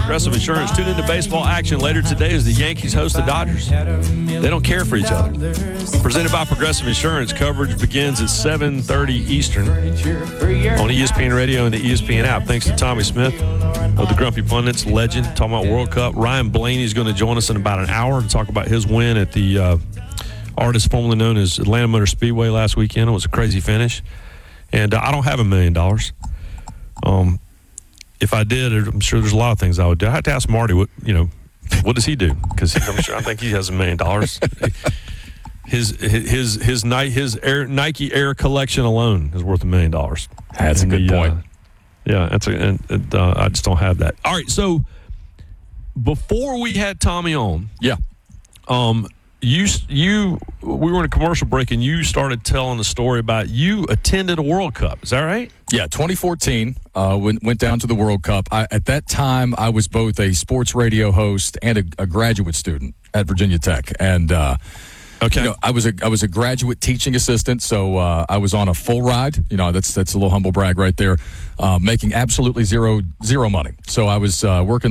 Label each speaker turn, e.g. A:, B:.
A: Progressive Insurance. Tune into baseball action later today as the Yankees host the Dodgers. They don't care for each other. Presented by Progressive Insurance. Coverage begins at 7:30 Eastern on ESPN Radio and the ESPN app. Thanks to Tommy Smith of the Grumpy Pundits, legend, talking about World Cup. Ryan Blaney is going to join us in about an hour to talk about his win at the artist formerly known as Atlanta Motor Speedway last weekend. It was a crazy finish. And I don't have $1 million. If I did, I'm sure there's a lot of things I would do. I have to ask Marty what does he do? Because I think he has $1 million. His Nike Air collection alone is worth $1 million.
B: That's a good point.
A: I just don't have that. All right, so before we had Tommy on, we were in a commercial break, and you started telling the story about you attended a World Cup. Is that right?
B: Yeah, 2014, went down to the World Cup. At that time, I was both a sports radio host and a graduate student at Virginia Tech. And
A: okay,
B: I was a graduate teaching assistant, so I was on a full ride. That's a little humble brag right there, making absolutely zero money. So I was working